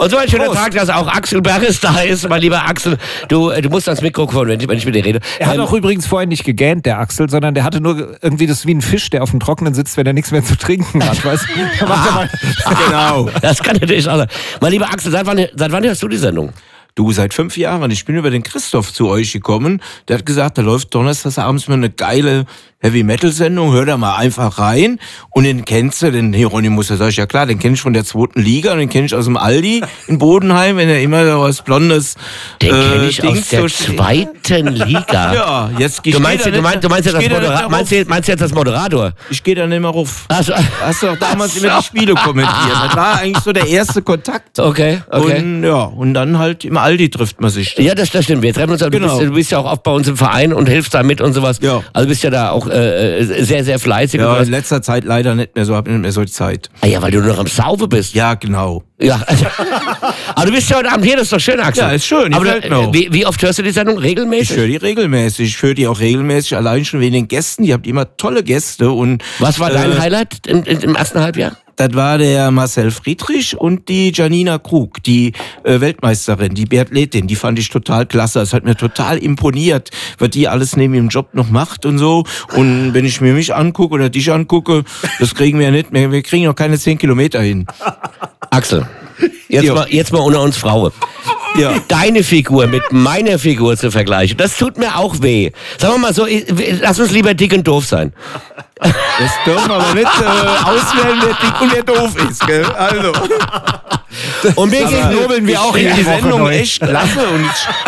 Und so ein schöner Tag, dass auch Axel Berres da ist. Mein lieber Axel, du musst ans Mikrofon, wenn ich mit dir rede. Er hat auch übrigens vorher nicht gegähnt, der Axel, sondern der hatte nur irgendwie das wie ein Fisch, der auf dem Trockenen sitzt, wenn er nichts mehr zu trinken hat. Weißt? Genau. Das kann natürlich auch sein. Mein lieber Axel, seit wann hörst du die Sendung? Du, seit 5 Jahren. Ich bin über den Christoph zu euch gekommen. Der hat gesagt, da läuft donnerstags abends mal eine geile Heavy-Metal-Sendung. Hör da mal einfach rein. Und den kennst du, den Hieronymus, da sag ich, ja klar, den kenn ich von der 2. Liga und den kenn ich aus dem Aldi in Bodenheim, wenn er immer so was Blondes... Den kenn ich aus der 2. Liga? Ja, jetzt Du meinst jetzt das Moderator? Ich gehe da nicht mehr ruf. Also, Hast du doch damals immer die Spiele kommentiert. Das war eigentlich so der erste Kontakt. Okay. Und dann halt im Aldi trifft man sich. Ja, das stimmt. Wir treffen uns, Genau. Du bist ja auch oft bei uns im Verein und hilfst da mit und sowas. Ja. Also bist ja da auch sehr, sehr fleißig. Ja, in letzter Zeit leider nicht mehr so, hab nicht mehr so die Zeit. Ah ja, weil du nur am Saufe bist. Ja, genau. Ja. Aber du bist ja heute Abend hier, das ist doch schön, Axel. Ja, ist schön. Aber gefällt mir auch. wie oft hörst du die Sendung? Regelmäßig? Ich höre die regelmäßig. Ich höre die auch regelmäßig, allein schon wegen den Gästen. Ihr habt immer tolle Gäste. Und Was war dein Highlight im ersten Halbjahr? das war der Marcel Friedrich und die Janina Krug, die Weltmeisterin, die Biathletin. Die fand ich total klasse. Es hat mir total imponiert, was die alles neben ihrem Job noch macht und so. Und wenn ich mir mich angucke oder dich angucke, das kriegen wir ja nicht mehr. Wir kriegen noch keine 10 Kilometer hin. Axel, jetzt mal unter uns Frauen. Ja. Deine Figur mit meiner Figur zu vergleichen, das tut mir auch weh. Sagen wir mal so, lass uns lieber dick und doof sein. Das dürfen wir aber nicht auswählen, wer dick und wer doof ist, gell? Also. Und mir nobeln wir auch in die Sendung echt klasse. Und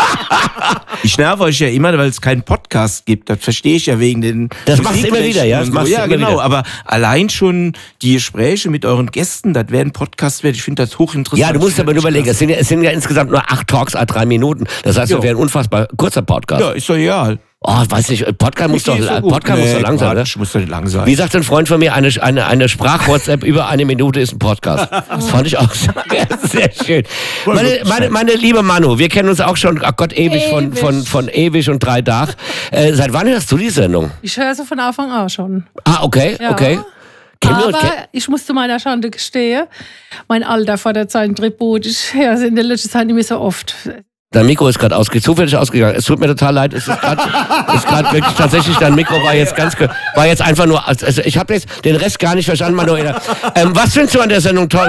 ich nerv euch ja immer, weil es keinen Podcast gibt. Das verstehe ich ja wegen den. Das machst du immer wieder, ja? Das machst du immer genau. wieder. Aber allein schon die Gespräche mit euren Gästen, das wäre ein Podcast wert. Ich finde das hochinteressant. Ja, du musst aber nur überlegen, es sind ja insgesamt nur 8 Talks à 3 Minuten. Das heißt, das wäre ein unfassbar kurzer Podcast. Ja, ist doch egal. Oh, weiß nicht, Podcast muss doch langsam, oder? Muss doch lang sein. Wie sagt ein Freund von mir, eine Sprach-WhatsApp über 1 Minute ist ein Podcast. Das fand ich auch sehr schön. Meine liebe Manu, wir kennen uns auch schon, ach Gott, ewig. Von ewig und 3 Tagen. Seit wann hörst du die Sendung? Ich höre sie von Anfang an schon. Ah, okay, Ja. okay. Aber ich muss zu meiner Schande gestehen, mein Alter fordert seinen Tribut. Ich höre sie in der letzten Zeit nicht mehr so oft. Dein Mikro ist gerade zufällig ausgegangen. Es tut mir total leid. Es ist gerade wirklich tatsächlich, dein Mikro war jetzt einfach nur, also ich habe jetzt den Rest gar nicht verstanden, Manuela. Was findest du an der Sendung toll?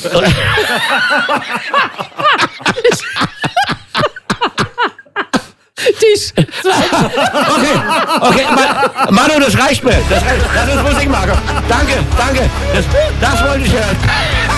Tisch. Okay, Manu, das reicht mir. Das ist Musikmarke. Danke. Das wollte ich hören.